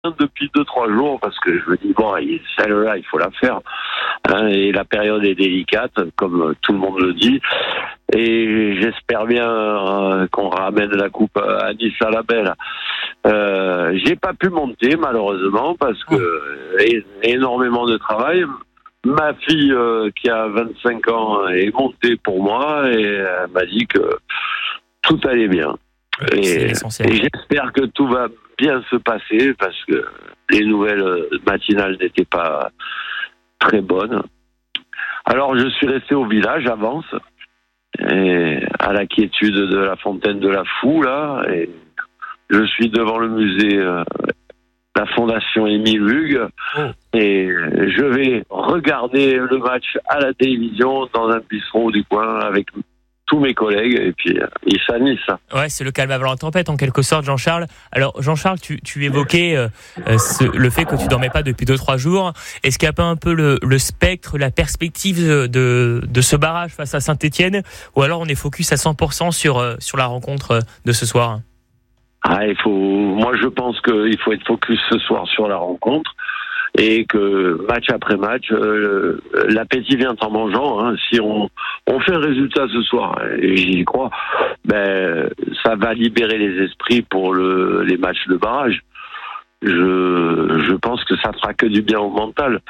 depuis 2-3 jours parce que je me dis bon, celle-là il faut la faire, hein, et la période est délicate comme tout le monde le dit, et j'espère bien qu'on ramène la coupe à Nice à la belle. J'ai pas pu monter malheureusement parce que énormément de travail. Ma fille qui a 25 ans est montée pour moi et elle m'a dit que tout allait bien. C'est l'essentiel. Et j'espère que tout va bien se passer parce que les nouvelles matinales n'étaient pas très bonnes. Alors je suis resté au village, avance, et à la quiétude de la fontaine de la Foue, là, et je suis devant le musée la Fondation Émile Hugues, et je vais regarder le match à la télévision dans un bistrot du coin avec tous mes collègues, et puis ils s'animent ça. Ouais, c'est le calme avant la tempête en quelque sorte, Jean-Charles. Alors Jean-Charles, tu évoquais le fait que tu dormais pas depuis 2-3 jours. Est-ce qu'il y a pas un peu le spectre, la perspective de ce barrage face à Saint-Étienne, ou alors on est focus à 100% sur la rencontre de ce soir? Moi je pense qu'il faut être focus ce soir sur la rencontre, et que match après match, l'appétit vient en mangeant, hein. Si on fait un résultat ce soir, et j'y crois, ça va libérer les esprits pour les matchs de barrage. Je pense que ça fera que du bien au mental.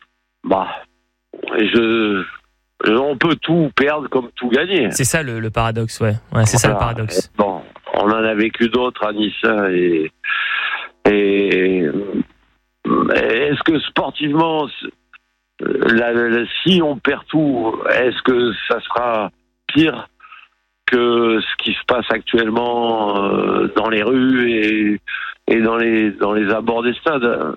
On peut tout perdre comme tout gagner. C'est ça le paradoxe, ouais. C'est ça le paradoxe. Bon, on en a vécu d'autres à Nice, et est-ce que sportivement, si on perd tout, est-ce que ça sera pire que ce qui se passe actuellement dans les rues et dans les abords des stades?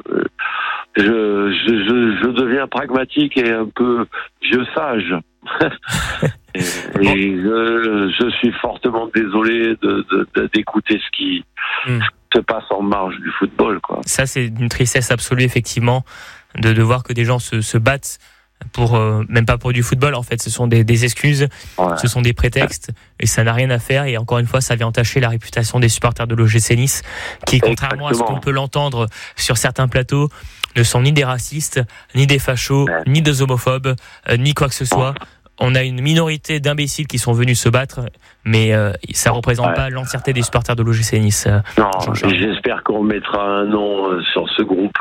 Je deviens pragmatique et un peu vieux sage. et je suis fortement désolé d'écouter ce qui se passe en marge du football, quoi. Ça, c'est d'une tristesse absolue, effectivement, de voir que des gens se battent pour même pas pour du football. En fait, ce sont des excuses, ce sont des prétextes, et ça n'a rien à faire. Et encore une fois, ça vient entacher la réputation des supporters de l'OGC Nice, qui, contrairement à ce qu'on peut l'entendre sur certains plateaux, ne sont ni des racistes, ni des fachos, ni des homophobes, ni quoi que ce soit. On a une minorité d'imbéciles qui sont venus se battre, mais ça représente pas l'entièreté des supporters de l'OGC Nice. Non, j'espère qu'on mettra un nom sur ce groupe.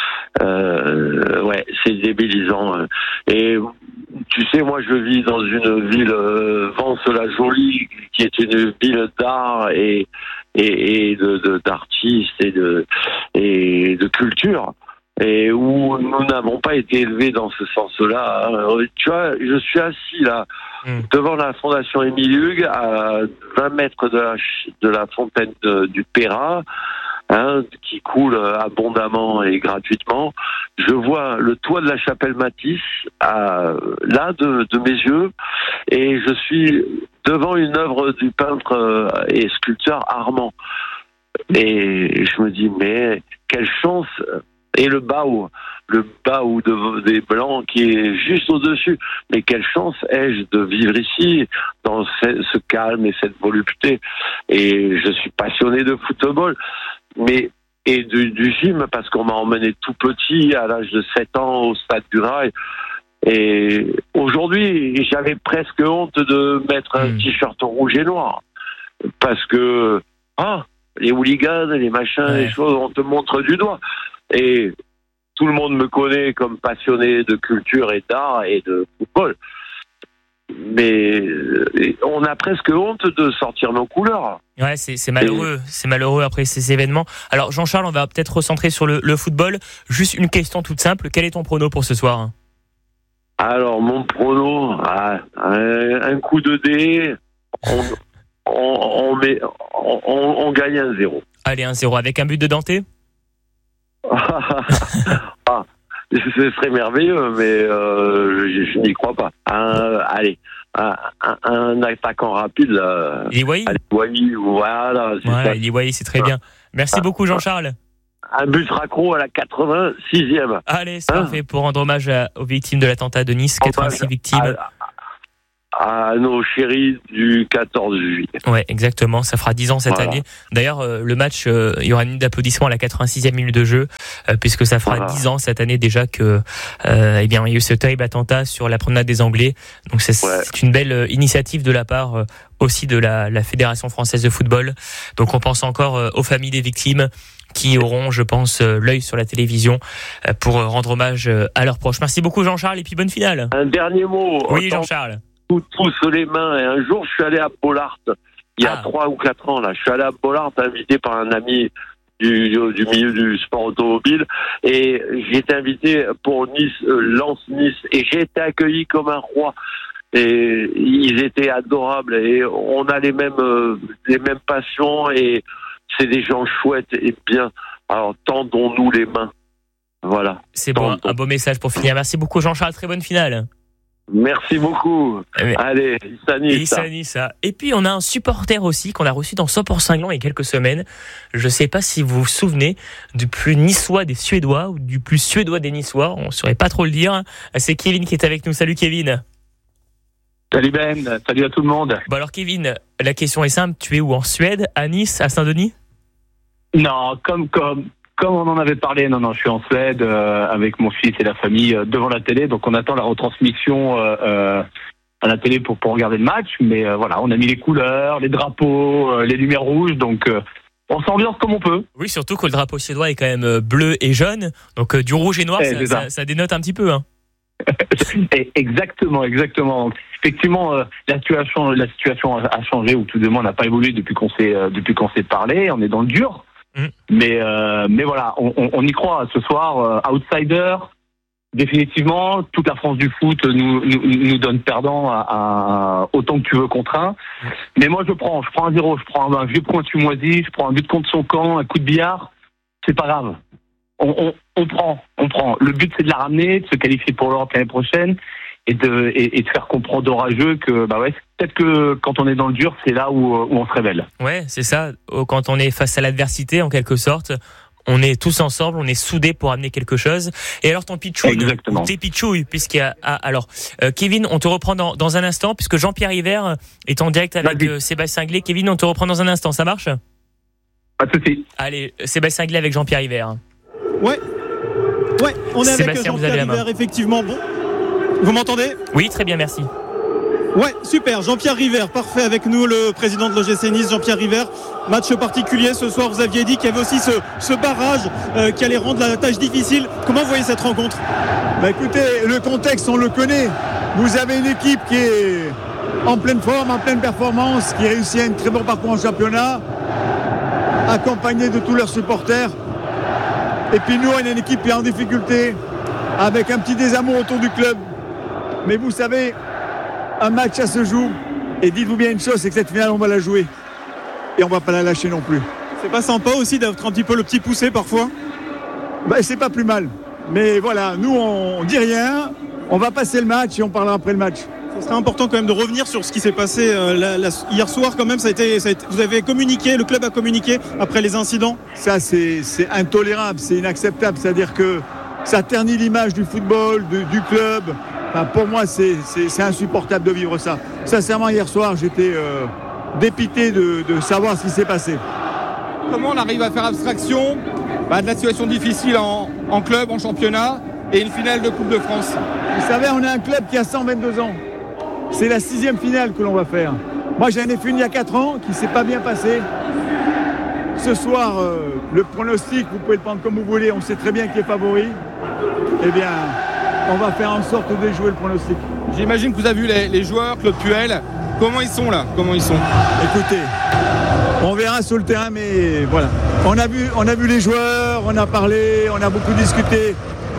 C'est débilisant. Et tu sais, moi je vis dans une ville, Vence-la-Jolie, qui est une ville d'art et d'artistes et de culture, et où nous n'avons pas été élevés dans ce sens-là. Tu vois, je suis assis là, devant la Fondation Émile Hugues, à 20 mètres de la fontaine du Péra, qui coule abondamment et gratuitement. Je vois le toit de la chapelle Matisse, là, de mes yeux, et je suis devant une œuvre du peintre et sculpteur Armand. Et je me dis, mais quelle chance! Et le baou des Blancs qui est juste au-dessus. Mais quelle chance ai-je de vivre ici, dans ce calme et cette volupté. Et je suis passionné de football, et du gym, parce qu'on m'a emmené tout petit, à l'âge de 7 ans, au stade du Rail. Et aujourd'hui, j'avais presque honte de mettre un t-shirt rouge et noir. Parce que, les hooligans, les machins, les choses, on te montre du doigt. Et tout le monde me connaît comme passionné de culture et d'art et de football. Mais on a presque honte de sortir nos couleurs. Ouais, c'est malheureux. C'est malheureux après ces événements. Alors Jean-Charles, on va peut-être recentrer sur le football. Juste une question toute simple. Quel est ton prono pour ce soir? Alors mon prono, un coup de dé, on gagne 1-0. Allez, 1-0 avec un but de Dante. Ce serait merveilleux, mais je n'y crois pas. Un attaquant rapide. Liwayi, voilà. Liwayi, c'est très bien. Merci beaucoup, Jean-Charles. Un but raccro à la 86e. Allez, c'est parfait pour rendre hommage aux victimes de l'attentat de Nice, 86 victimes. à nos chéris du 14 juillet. Ouais, exactement. Ça fera 10 ans cette année. D'ailleurs, le match, il y aura une minute d'applaudissement à la 86e minute de jeu, puisque ça fera 10 ans cette année déjà que, il y a eu ce terrible attentat sur la promenade des Anglais. Donc c'est une belle initiative de la part aussi de la Fédération française de football. Donc on pense encore aux familles des victimes qui auront, je pense, l'œil sur la télévision pour rendre hommage à leurs proches. Merci beaucoup Jean-Charles et puis bonne finale. Un dernier mot. Oui Jean-Charles. Tous les mains. Et un jour, je suis allé à Bollaert, il y a 3 ou 4 ans. Là, je suis allé à Bollaert, invité par un ami du milieu du sport automobile, et j'ai été invité pour Lens-Nice, et j'ai été accueilli comme un roi. Et ils étaient adorables, et on a les mêmes passions, et c'est des gens chouettes et bien. Alors tendons-nous les mains. Voilà. C'est bon, un beau message pour finir. Merci beaucoup Jean-Charles, très bonne finale. Merci beaucoup. Allez, Issa Nissa. Et puis on a un supporter aussi qu'on a reçu dans 100% Cinglant il y a quelques semaines. Je ne sais pas si vous vous souvenez du plus niçois des Suédois ou du plus suédois des Niçois. On ne saurait pas trop le dire. C'est Kevin qui est avec nous. Salut Kevin. Salut Ben, salut à tout le monde. Bon alors Kevin, la question est simple. Tu es où, en Suède, à Nice, à Saint-Denis ? Non, comme on en avait parlé, non, je suis en Suède avec mon fils et la famille devant la télé, donc on attend la retransmission à la télé pour regarder le match, mais voilà, on a mis les couleurs, les drapeaux, les lumières rouges, donc on s'ambiance comme on peut. Oui, surtout que le drapeau suédois est quand même bleu et jaune, donc du rouge et noir, ça dénote un petit peu. Hein. Exactement. Effectivement, la situation a changé, ou tout de moins n'a pas évolué depuis qu'on s'est parlé, on est dans le dur. Mais voilà, on y croit ce soir. Outsider, définitivement, toute la France du foot nous donne perdant à autant que tu veux contre 1. Mais moi je prends un 0, je prends un vieux point moisi, je prends un but contre son camp, un coup de billard, c'est pas grave. On prend. Le but c'est de la ramener, de se qualifier pour l'Europe l'année prochaine et de faire comprendre aux rageux que peut-être que quand on est dans le dur, c'est là où on se révèle. Ouais, c'est ça. Quand on est face à l'adversité, en quelque sorte, on est tous ensemble, on est soudés pour amener quelque chose. Et alors ton pitchouille, ou tes pitchouilles, puisqu'il y a... alors, Kevin, on te reprend dans un instant, puisque Jean-Pierre Hiver est en direct avec Sébastien Glé. Kevin, on te reprend dans un instant, ça marche ? Pas de souci. Allez, Sébastien Glé avec Jean-Pierre Hiver. Ouais, on est avec Jean-Pierre Hiver, effectivement. Bon, vous m'entendez ? Oui, très bien, merci. Ouais, super. Jean-Pierre River, parfait, avec nous, le président de l'OGC Nice, Jean-Pierre River. Match particulier ce soir, vous aviez dit qu'il y avait aussi ce barrage qui allait rendre la tâche difficile. Comment vous voyez cette rencontre ? Écoutez, le contexte, on le connaît. Vous avez une équipe qui est en pleine forme, en pleine performance, qui réussit à un très bon parcours en championnat, accompagnée de tous leurs supporters. Et puis nous, on est une équipe qui est en difficulté, avec un petit désamour autour du club. Mais vous savez, un match, ça se joue. Et dites-vous bien une chose, c'est que cette finale, on va la jouer. Et on va pas la lâcher non plus. C'est pas sympa aussi d'être un petit peu le petit poussé parfois ? C'est pas plus mal. Mais voilà, nous, on dit rien. On va passer le match et on parlera après le match. Ce serait important quand même de revenir sur ce qui s'est passé hier soir quand même. Ça a été, vous avez communiqué, le club a communiqué après les incidents. Ça, c'est intolérable, c'est inacceptable. C'est-à-dire que ça ternit l'image du football, du club. Enfin, pour moi, c'est insupportable de vivre ça. Sincèrement, hier soir, j'étais dépité de savoir ce qui s'est passé. Comment on arrive à faire abstraction de la situation difficile en club, en championnat et une finale de Coupe de France ? Vous savez, on est un club qui a 122 ans. C'est la 6e finale que l'on va faire. Moi, j'en ai fait une il y a 4 ans qui ne s'est pas bien passée. Ce soir, le pronostic, vous pouvez le prendre comme vous voulez, on sait très bien qui est favori. Eh bien, on va faire en sorte de jouer le pronostic. J'imagine que vous avez vu les joueurs, Claude Puel. Comment ils sont là ? Écoutez, on verra sur le terrain, mais voilà. On a vu les joueurs, on a parlé, on a beaucoup discuté.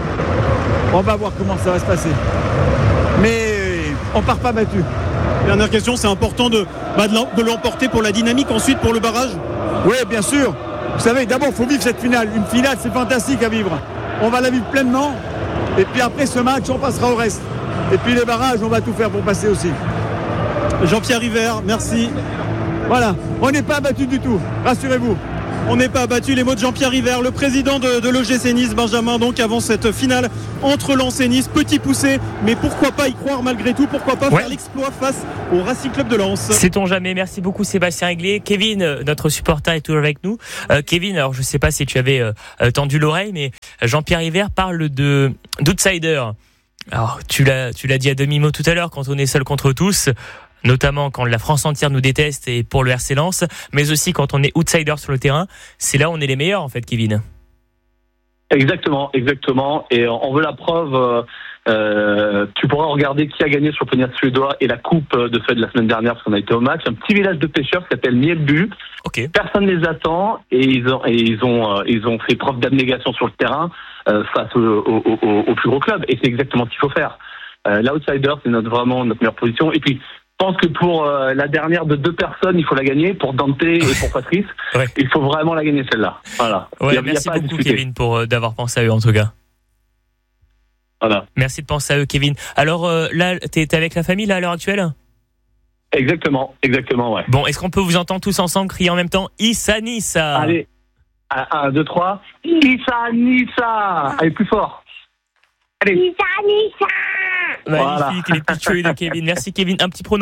On va voir comment ça va se passer. Mais on part pas battu. Dernière question, c'est important de l'emporter pour la dynamique, ensuite pour le barrage ? Oui, bien sûr. Vous savez, d'abord, il faut vivre cette finale. Une finale, c'est fantastique à vivre. On va la vivre pleinement. Et puis après ce match, on passera au reste. Et puis les barrages, on va tout faire pour passer aussi. Jean-Pierre River, merci. Voilà, on n'est pas abattu du tout, rassurez-vous. On n'est pas abattu, les mots de Jean-Pierre River, le président de l'OGC Nice, Benjamin, donc avant cette finale entre Lens et Nice. Petit poussé, mais pourquoi pas y croire malgré tout, pourquoi pas faire l'exploit face au Racing Club de Lens. Sait-on jamais. Merci beaucoup Sébastien Aiglé. Kevin, notre supporter, est toujours avec nous. Kevin, alors je ne sais pas si tu avais tendu l'oreille, mais Jean-Pierre River parle d'outsider. Alors tu l'as dit à demi-mot tout à l'heure, quand on est seul contre tous, notamment quand la France entière nous déteste et pour le RC Lens, mais aussi quand on est outsider sur le terrain, c'est là où on est les meilleurs en fait, Kevin. Exactement. Et on veut la preuve. Tu pourras regarder qui a gagné sur le championnat suédois et la coupe de fête de la semaine dernière parce qu'on a été au match. Un petit village de pêcheurs qui s'appelle Mjällby. Okay. Personne ne les attend et ils ont fait preuve d'abnégation sur le terrain face au plus gros club. Et c'est exactement ce qu'il faut faire. L'outsider, c'est vraiment notre meilleure position. Et puis, je pense que pour la dernière de 2 personnes, il faut la gagner. Pour Dante et pour Patrice, il faut vraiment la gagner celle-là. Voilà. Merci beaucoup Kevin d'avoir pensé à eux en tout cas. Voilà. Merci de penser à eux, Kevin. Alors là, t'es avec la famille là à l'heure actuelle ? Exactement, ouais. Bon, est-ce qu'on peut vous entendre tous ensemble crier en même temps Issa Nissa ? Allez, 1, 2, 3. Issa Nissa. Allez, plus fort. Allez. Issa Nissa. Magnifique, les petits chouilles de Kevin. Merci Kevin. Un petit prono ?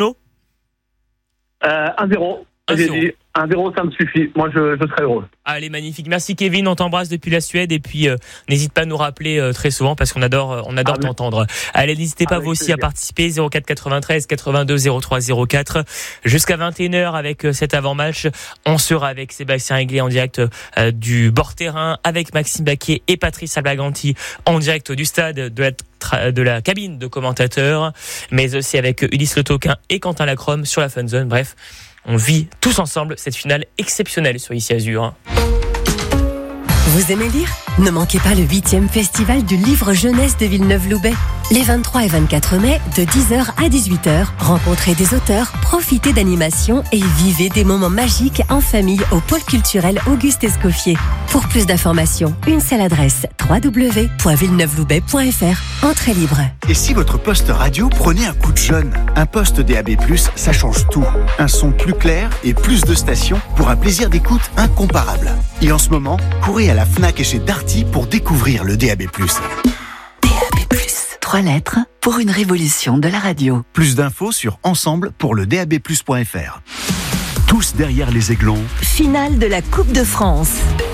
1-0. J'ai dit 1-0, ça me suffit. Moi, je serai heureux. Allez, magnifique. Merci Kevin, on t'embrasse depuis la Suède et puis n'hésite pas à nous rappeler très souvent parce qu'on adore t'entendre. Allez, n'hésitez pas vous aussi à participer 04 93 82 03 04 jusqu'à 21h avec cet avant-match. On sera avec Sébastien Aiglé en direct du bord terrain avec Maxime Baquier et Patrice Albaganti en direct du stade de la cabine de commentateurs, mais aussi avec Ulysse Le Toquin et Quentin Lacrome sur la Fun Zone. Bref, on vit tous ensemble cette finale exceptionnelle sur Ici Azur. Vous aimez lire ? Ne manquez pas le 8e festival du livre jeunesse de Villeneuve-Loubet. Les 23 et 24 mai, de 10h à 18h, rencontrez des auteurs, profitez d'animations et vivez des moments magiques en famille au pôle culturel Auguste Escoffier. Pour plus d'informations, une seule adresse, www.villeneuveloubet.fr. Entrée libre. Et si votre poste radio prenait un coup de jeune ? Un poste DAB+, ça change tout. Un son plus clair et plus de stations pour un plaisir d'écoute incomparable. Et en ce moment, courez à la Fnac et chez Darty pour découvrir le DAB+. DAB+, 3 lettres pour une révolution de la radio. Plus d'infos sur ensemble pour le DAB+.fr. Tous derrière les Aiglons. Finale de la Coupe de France.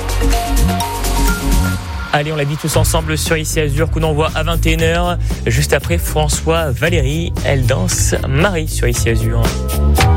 Allez, on la vit tous ensemble sur Ici Azur, coup d'envoi à 21h. Juste après, François Valérie, elle danse Marie sur Ici Azur.